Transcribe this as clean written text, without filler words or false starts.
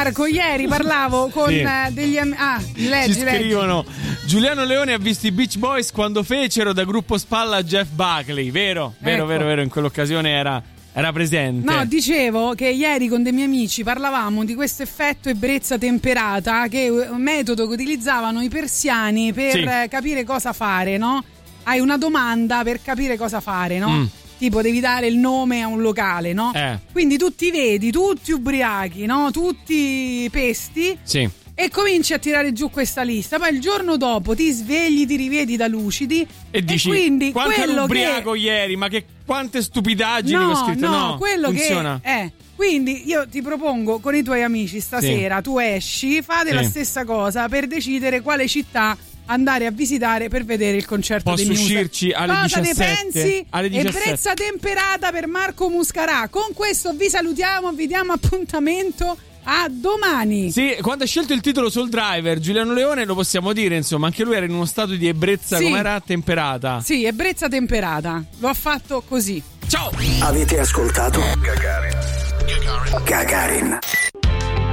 Marco, ieri parlavo con degli leggi. Scrivono: Giuliano Leone ha visto i Beach Boys quando fecero da gruppo spalla Jeff Buckley. Vero, in quell'occasione era presente. No, dicevo che ieri con dei miei amici parlavamo di questo effetto ebbrezza temperata, che è un metodo che utilizzavano i persiani per capire cosa fare, no? Hai una domanda per capire cosa fare, no? Tipo devi dare il nome a un locale, no? Quindi tu ti vedi tutti ubriachi, no? Tutti pesti. Sì. E cominci a tirare giù questa lista. Poi il giorno dopo ti svegli, ti rivedi da lucidi e dici: quindi quanto ero ubriaco ieri, ma che quante stupidaggini ho scritto. No, quello funziona. Che quindi io ti propongo con i tuoi amici stasera, tu esci, fate la stessa cosa per decidere quale città andare a visitare per vedere il concerto dei Muse. Posso uscirci alle Cosa 17? ne pensi? Alle 17. Ebbrezza temperata per Marco Muscarà. Con questo vi salutiamo, vi diamo appuntamento a domani. Sì, quando ha scelto il titolo Soul Driver, Giuliano Leone, lo possiamo dire, insomma, anche lui era in uno stato di ebbrezza, come era, temperata. Sì, ebbrezza temperata. Lo ha fatto così. Ciao! Avete ascoltato Gagarin.